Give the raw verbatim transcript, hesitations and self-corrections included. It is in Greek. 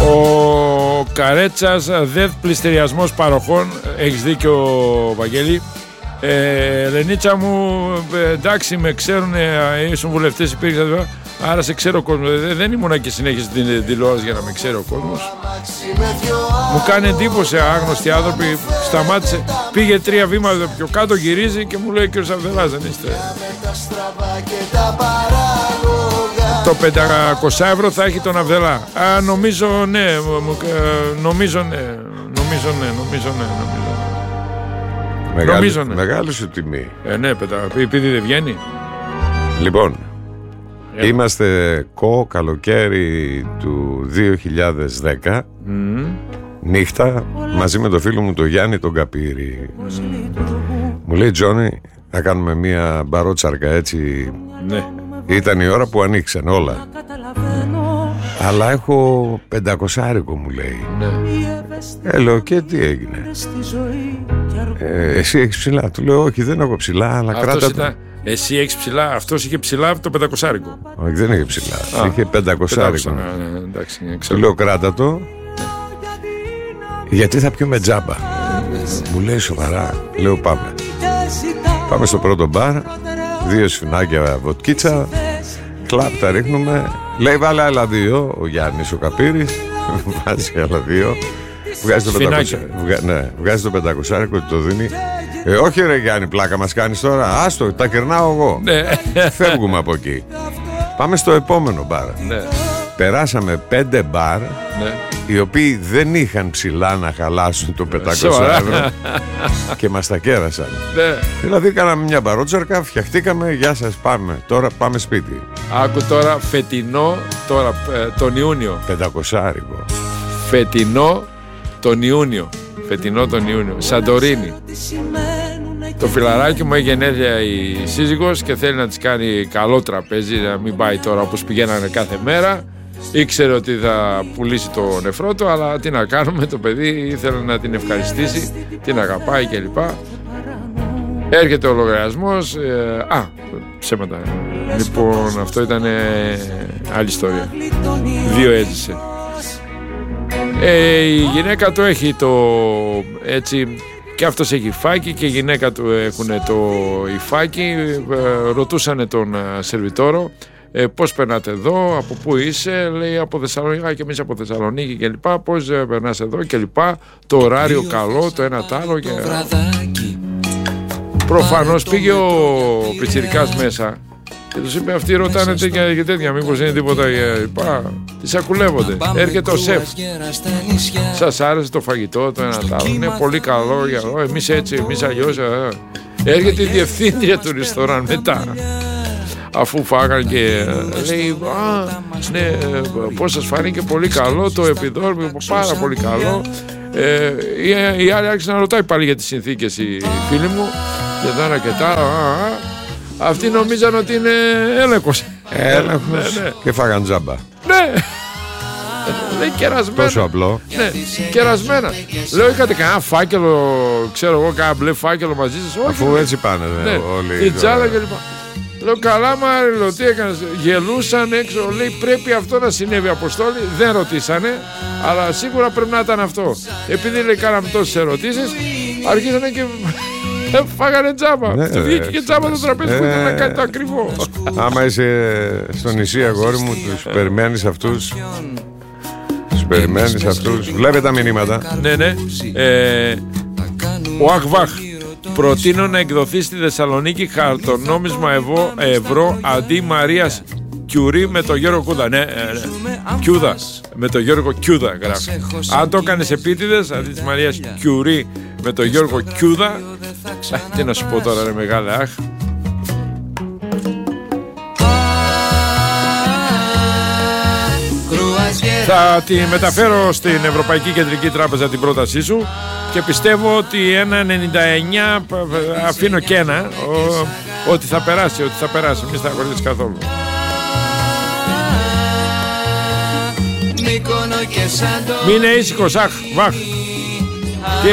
Ο Καρέτσας, ΔΕΘ πληστηριασμός παροχών. Έχεις δίκιο, Βαγγέλη. Ε, Λενίτσα μου, εντάξει, με ξέρουν, ήσουν βουλευτές, υπήρξαν, άρα σε ξέρω ο κόσμος. Δεν ήμουνα και συνέχισε την τηλεόραση για να με ξέρει ο κόσμος. Μου κάνει εντύπωση άγνωστοι άνθρωποι. Σταμάτησε, πήγε τρία βήματα πιο κάτω, γυρίζει και μου λέει: κύριος Αυδελάς, δεν είστε? Το πεντακόσια ευρώ θα έχει τον Αυδελά. Α, νομίζω ναι, νομίζω ναι, νομίζω ναι, νομίζω ναι, νομίζω. Μεγάλη, νομίζω, ναι. Μεγάλη σου τιμή. Ε, ναι, πετα, επειδή δεν βγαίνει. Λοιπόν, ε. είμαστε κο καλοκαίρι του δύο χιλιάδες δέκα. Mm. Νύχτα, μαζί με το φίλο μου το Γιάννη τον Καπύρη. Mm. Μου λέει: Τζόνι, θα κάνουμε μια μπαρότσαρκα έτσι. Ναι. Ήταν η ώρα που ανοίξαν όλα. Αλλά έχω πεντακοσάρικο, μου λέει. Ναι. Ε, λέω, και τι έγινε? Ε, εσύ έχεις ψηλά? Του λέω: όχι, δεν έχω ψηλά, αλλά αυτός κράτα ήταν, εσύ έχεις ψηλά, αυτός είχε ψηλά το πεντακοσάρικο. Όχι, δεν είχε ψηλά. Α, είχε πεντακοσάρικο. Ναι, ναι, εντάξει, του λέω: κράτα το, γιατί θα πιούμε τζάμπα. Μου λέει: σοβαρά? Λέω: πάμε. Πάμε στο πρώτο μπαρ, δύο σφινάκια βοτκίτσα, κλαπ, τα ρίχνουμε. Λέει: βάλε άλλα δύο. Ο Γιάννης ο Καπύρης βάζει άλλα δύο. Βγάζει το πεντακόσια, βγα, ναι, βγάζει το πεντακόσια και το δίνει. Ε, όχι ρε Γιάννη, πλάκα μας κάνεις τώρα? Άστο, τα κερνάω εγώ. Ναι. Φεύγουμε από εκεί. Πάμε στο επόμενο μπαρ. Ναι. Περάσαμε πέντε μπαρ, ναι, οι οποίοι δεν είχαν ψηλά να χαλάσουν το πεντακόσια ευρώ και μας τα κέρασαν. Ναι. Δηλαδή κάναμε μια μπαρότσαρκα, φτιαχτήκαμε, γεια σας, πάμε. Τώρα πάμε σπίτι. Άκου τώρα, φετινό, τώρα τον Ιούνιο. Πεντακοσάρικο. Φετινό τον Ιούνιο. Φετινό τον Ιούνιο. Σαντορίνη. Το φιλαράκι μου έχει γενέθλια η σύζυγος και θέλει να της κάνει καλό τραπέζι, να μην πάει τώρα όπως πηγαίνανε κάθε μέρα. Ήξερε ότι θα πουλήσει το νεφρό του, αλλά τι να κάνουμε, το παιδί ήθελε να την ευχαριστήσει, την αγαπάει κλπ. Έρχεται ο λογαριασμός. Ε, α, ψέματα. Λοιπόν, αυτό ήταν ε, άλλη ιστορία. Δύο έζησε. Ε, η γυναίκα του έχει το έτσι, και αυτός έχει υφάκι και η γυναίκα του έχουν το υφάκι. Ε, ρωτούσανε τον σερβιτόρο: ε, πώς περνάτε εδώ, από πού είσαι? Λέει: από Θεσσαλονίκη. Και εμείς από Θεσσαλονίκη και λοιπά. Πώς ε, περνάς εδώ και λοιπά. Το ωράριο καλό, το ένα τ' άλλο. Και... προφανώς πήγε ο πιτσιρικάς μέσα και τους είπε: αυτοί ρωτάνε τέτοια και τέτοια, μήπως είναι τίποτα για λοιπά? Τις σακουλεύονται. Έρχεται ο σεφ: σας άρεσε το φαγητό, το ένα τ' άλλο? Είναι πολύ καλό για εδώ, εμείς έτσι, εμείς αλλιώς. ε. Έρχεται η διευθύντρια του ρεστοράν μετά, αφού φάγαν, και λέει: α, ναι, πώς σας φάνηκε? Πολύ καλό το επιδόρμιο, πάρα πολύ καλό. Ε, η, η άλλη άρχισε να ρωτάει πάλι για τις συνθήκες, η φίλη μου, και το ένα και τα άλλα. Αυτοί νομίζαν ότι είναι έλεγχος. Έλεγχος, ναι, ναι. Και φάγαν τζάμπα. Ναι. Λέει κερασμένα. Τόσο απλό. Ναι, κερασμένα. Λέω: είχατε κανένα φάκελο, ξέρω εγώ, κανένα μπλε φάκελο μαζί σας? Όχι. Αφού έτσι πάνε, ναι, ναι, όλοι. η τζάλα και λοιπά. Λέω: καλά, Μάριλο, τι έκανες? Γελούσαν έξω. Λέει: πρέπει αυτό να συνέβη, Αποστόλη. Δεν ρωτήσανε, αλλά σίγουρα πρέπει να ήταν αυτό. Επειδή, λέει, κάναμε τόσες ερωτήσεις, αρχίσανε και φάγανε τζάμπα. Ναι, του βγήκε και τζάμπα το τραπέζι, που ήθελε να κάνει το ακριβό. Άμα είσαι στο νησί, αγόρι μου, τους περιμένεις αυτούς. Τους περιμένεις αυτούς. Βλέπετε τα μηνύματα. Ναι, ναι. Ε, ο Αχβάχ: προτείνω να εκδοθεί στη Θεσσαλονίκη χαρτονόμισμα ευρώ, ευρώ αντί Μαρίας Κιουρί με το Γιώργο Κούδα. Ναι, ναι, ναι. Κιούδα. Με το Γιώργο Κιούδα γράφει. Αν το έκανες επίτηδες, αντί της Μαρίας Κιουρί με το Γιώργο Κιούδα. Α, τι να σου πω τώρα, ρε μεγάλε, αχ. Θα τη μεταφέρω στην Ευρωπαϊκή Κεντρική Τράπεζα την πρότασή σου και πιστεύω ότι ένα ενενήντα εννιά, αφήνω και ένα, ο, ότι θα περάσει, ότι θα περάσει, μη στεναχωρηθείς καθόλου. Μην είναι ήσυχος, αχ, βαχ.